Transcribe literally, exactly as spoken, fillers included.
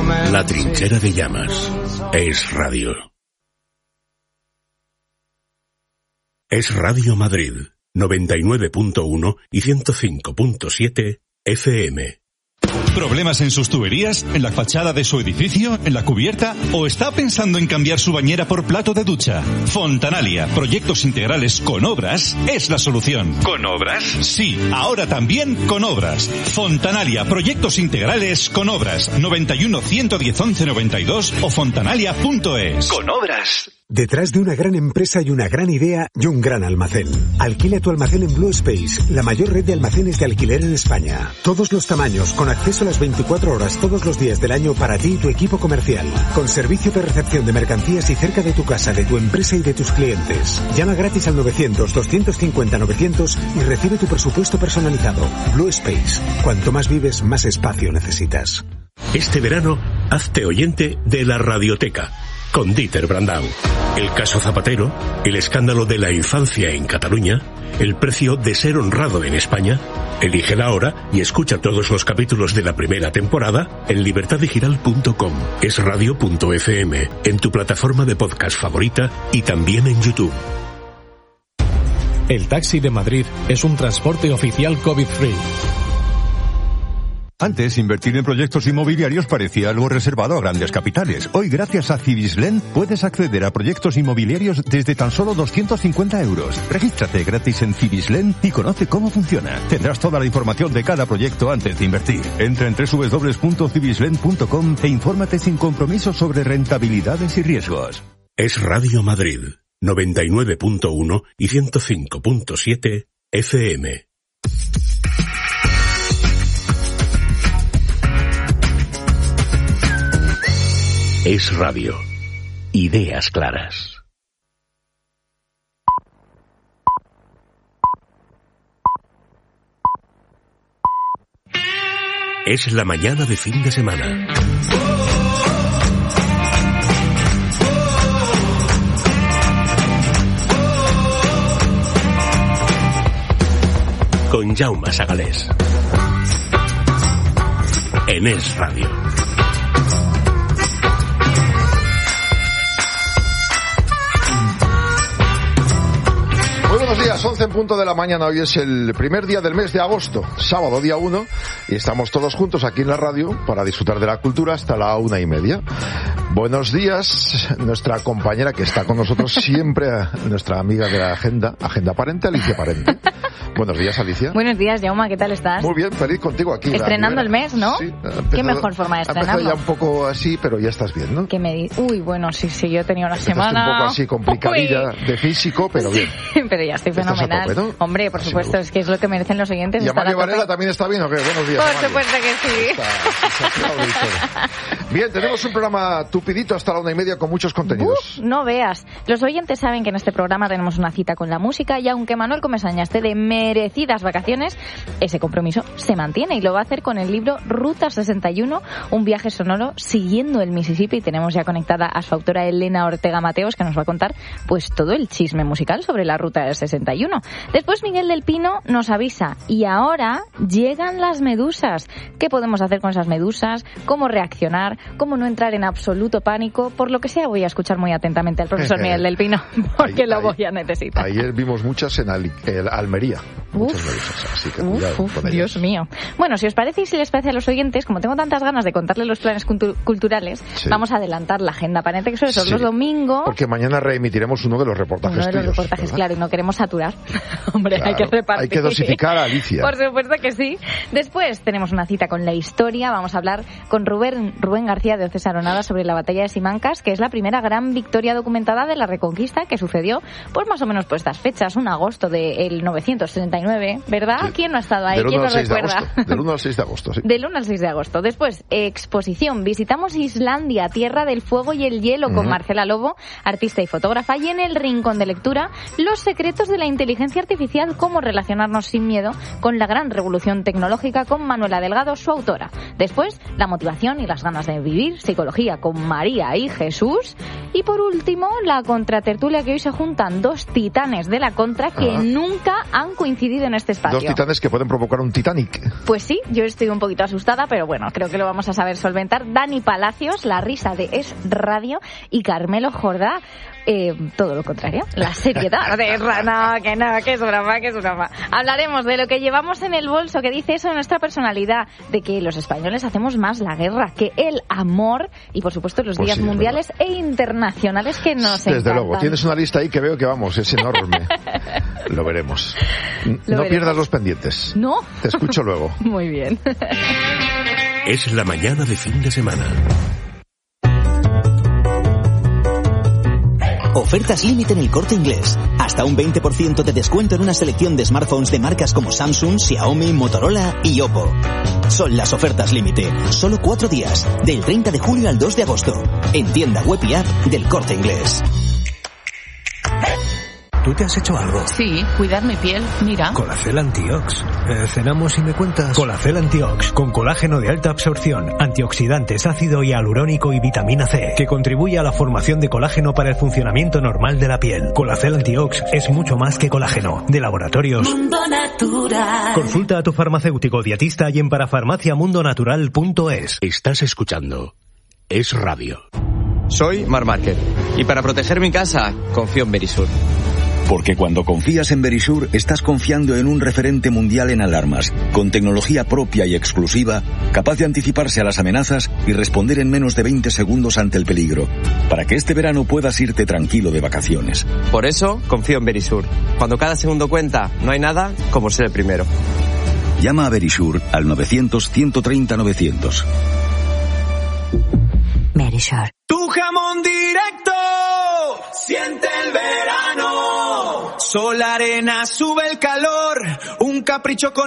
La trinchera de llamas. Es radio. Es Radio Madrid, noventa y nueve punto uno y ciento cinco punto siete F M. ¿Problemas en sus tuberías? ¿En la fachada de su edificio? ¿En la cubierta? ¿O está pensando en cambiar su bañera por plato de ducha? Fontanalia, proyectos integrales con obras, es la solución. ¿Con obras? Sí, ahora también con obras. Fontanalia, proyectos integrales con obras. noventa y uno, ciento diez, once noventa y dos o fontanalia punto es. Con obras. Detrás de una gran empresa hay una gran idea y un gran almacén. Alquila tu almacén en Blue Space, la mayor red de almacenes de alquiler en España. Todos los tamaños, con acceso a las veinticuatro horas todos los días del año para ti y tu equipo comercial. Con servicio de recepción de mercancías y cerca de tu casa, de tu empresa y de tus clientes. Llama gratis al novecientos, doscientos cincuenta, novecientos y recibe tu presupuesto personalizado. Blue Space. Cuanto más vives, más espacio necesitas. Este verano, hazte oyente de la Radioteca, con Dieter Brandau. El caso Zapatero, el escándalo de la infancia en Cataluña, el precio de ser honrado en España. Elige la hora y escucha todos los capítulos de la primera temporada en libertad digital punto com, es radio punto f m, en tu plataforma de podcast favorita y también en YouTube. El Taxi de Madrid es un transporte oficial COVID-free. Antes, invertir en proyectos inmobiliarios parecía algo reservado a grandes capitales. Hoy, gracias a Cibislen, puedes acceder a proyectos inmobiliarios desde tan solo doscientos cincuenta euros. Regístrate gratis en Cibislen y conoce cómo funciona. Tendrás toda la información de cada proyecto antes de invertir. Entra en doble u doble u doble u punto cibislen punto com e infórmate sin compromiso sobre rentabilidades y riesgos. Es Radio Madrid, noventa y nueve punto uno y ciento cinco punto siete F M. Es radio. Ideas claras. Es la mañana de fin de semana. Con Jaume Sagalés. En Es Radio. Buenos días, once en punto de la mañana. Hoy es el primer día del mes de agosto, sábado día uno, y estamos todos juntos aquí en la radio para disfrutar de la cultura hasta la una y media. Buenos días, nuestra compañera que está con nosotros siempre, nuestra amiga de la agenda, Agenda Parente, Alicia Parente. Buenos días, Alicia. Buenos días, Jaume, ¿qué tal estás? Muy bien, feliz contigo aquí. Estrenando el mes, ¿no? Sí. Empezado, qué mejor forma de estrenarlo. Empezado ya un poco así, pero ya estás bien, ¿no? Que me di... Uy, bueno, sí, sí, yo he tenido una Empezaste semana... un poco así complicadilla Uy. de físico, pero bien. Pero ya estoy fenomenal. Estás a tope, ¿no? Hombre, por Así supuesto, es que es lo que merecen los oyentes. ¿Y estar Amalia a tope. Varela también está bien o qué? Buenos días, Por Amalia. supuesto que sí. Está, se aplaude y todo. Bien, tenemos un programa tupidito hasta la una y media con muchos contenidos. Uf, no veas. Los oyentes saben que en este programa tenemos una cita con la música y aunque Manuel Comesaña esté de merecidas vacaciones, ese compromiso se mantiene y lo va a hacer con el libro Ruta sesenta y uno, un viaje sonoro siguiendo el Mississippi. Tenemos ya conectada a su autora Elena Ortega Mateos, que nos va a contar pues todo el chisme musical sobre la Ruta sesenta y uno. Después Miguel del Pino nos avisa y ahora llegan las medusas. ¿Qué podemos hacer con esas medusas? ¿Cómo reaccionar? ¿Cómo no entrar en absoluto pánico? Por lo que sea, voy a escuchar muy atentamente al profesor Miguel del Pino, porque Ay, lo ay, voy a necesitar. Ayer vimos muchas en Al- el Almería. Muchas Uf, medusas, así que uf, cuidado uf, con ellas. Dios mío. Bueno, si os parece y si les parece a los oyentes, como tengo tantas ganas de contarles los planes cultu- culturales, Sí. vamos a adelantar la agenda aparente, que son esos Sí, los domingos. Porque mañana reemitiremos uno de los reportajes Uno de los tuyos, reportajes, ¿verdad? claro, y no queremos saturar. Hombre, Claro, hay que repartir. hay que dosificar a Alicia. Por supuesto que sí. Después tenemos una cita con la historia. Vamos a hablar con Rubén, Rubén García de Ocesa Aronada sobre la batalla de Simancas, que es la primera gran victoria documentada de la Reconquista, que sucedió pues más o menos por estas fechas, un agosto del novecientos treinta y nueve, ¿verdad? Sí. ¿Quién no ha estado ahí? Del ¿Quién uno lo al seis de recuerda? agosto. Del uno al seis de agosto, sí. Del uno al seis de agosto. Después, exposición. Visitamos Islandia, tierra del fuego y el hielo, con Ujú. Marcela Lobo, artista y fotógrafa. Y en el rincón de lectura, los secretos de la inteligencia artificial, cómo relacionarnos sin miedo con la gran revolución tecnológica, con Manuela Delgado, su autora. Después, la motivación y las ganas de vivir, psicología con María y Jesús. Y por último, la contratertulia, que hoy se juntan dos titanes de la contra que ah. nunca han coincidido en este espacio. Dos titanes que pueden provocar un Titanic. Pues sí, yo estoy un poquito asustada, pero bueno, creo que lo vamos a saber solventar. Dani Palacios, la risa de Es Radio, y Carmelo Jordá, eh, todo lo contrario, la seriedad de no, que no, que es broma, que es broma. Hablaremos de lo que llevamos en el bolso, que dice eso de nuestra personalidad, de que los españoles hacemos más la guerra que el amor, y por supuesto los pues días sí, mundiales e internacionales que nos Desde encantan. luego, tienes una lista ahí que veo que vamos, es enorme. Lo veremos. Lo no veremos. Pierdas los pendientes. No. Te escucho luego. Muy bien. Es la mañana de fin de semana. Ofertas límite en El Corte Inglés. Hasta un veinte por ciento de descuento en una selección de smartphones de marcas como Samsung, Xiaomi, Motorola y Oppo. Son las ofertas límite. Solo cuatro días. Del treinta de julio al dos de agosto. En tienda web y app del Corte Inglés. ¿Tú te has hecho algo? Sí, cuidar mi piel, mira. Colacel Antiox. Eh, ¿Cenamos y me cuentas? Colacel Antiox, con colágeno de alta absorción, antioxidantes, ácido hialurónico y vitamina C, que contribuye a la formación de colágeno para el funcionamiento normal de la piel. Colacel Antiox es mucho más que colágeno. De Laboratorios Mundo Natural. Consulta a tu farmacéutico dietista y en parafarmacia mundo natural punto es. Estás escuchando Es Radio. Soy Mar Márquez y para proteger mi casa confío en Verisur. Porque cuando confías en Verisur, estás confiando en un referente mundial en alarmas, con tecnología propia y exclusiva, capaz de anticiparse a las amenazas y responder en menos de veinte segundos ante el peligro, para que este verano puedas irte tranquilo de vacaciones. Por eso, confío en Verisur. Cuando cada segundo cuenta, no hay nada como ser el primero. Llama a Verisur al novecientos, ciento treinta, novecientos. Verisur. Tu jamón directo, siente el verano. Sol, arena, sube el calor, un capricho con